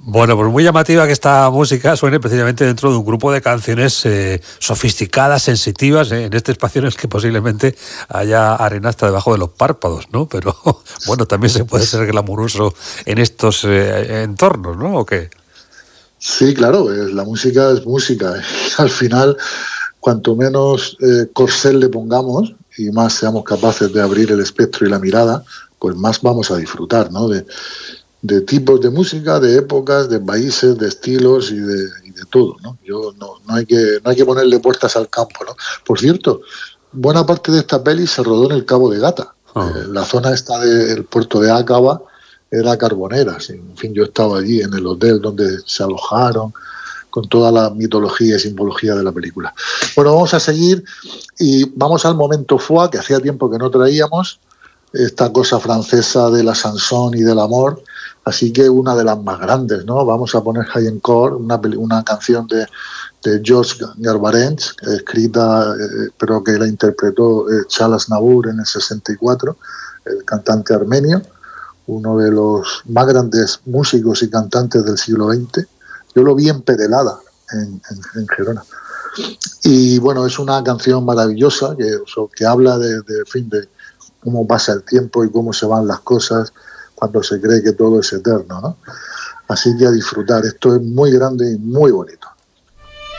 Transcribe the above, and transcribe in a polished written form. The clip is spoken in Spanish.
Bueno, pues muy llamativa que esta música suene precisamente dentro de un grupo de canciones sofisticadas, sensitivas, en este espacio en el que posiblemente haya arena hasta debajo de los párpados, ¿no? Pero bueno, también se puede ser glamuroso en estos entornos, ¿no? ¿O qué? Sí, claro, la música es música. Al final, cuanto menos corcel le pongamos y más seamos capaces de abrir el espectro y la mirada, pues más vamos a disfrutar, ¿no? De tipos de música, de épocas, de países, de estilos y de todo, ¿no? No hay que ponerle puertas al campo, ¿no? Por cierto, buena parte de esta peli se rodó en el Cabo de Gata. La zona esta del puerto de Aqaba era carbonera. En fin, yo estaba allí en el hotel donde se alojaron, con toda la mitología y simbología de la película. Bueno, vamos a seguir y vamos al momento foie, que hacía tiempo que no traíamos, esta cosa francesa de la chanson y del amor, así que una de las más grandes, ¿no? Vamos a poner High Encore, una canción de Georges Garbarens, escrita, pero que la interpretó Charles Aznavour en el 64, el cantante armenio, uno de los más grandes músicos y cantantes del siglo XX. Yo lo vi en Perelada, en Gerona. Y bueno, es una canción maravillosa que habla de cómo pasa el tiempo y cómo se van las cosas cuando se cree que todo es eterno, ¿no? Así que a disfrutar. Esto es muy grande y muy bonito.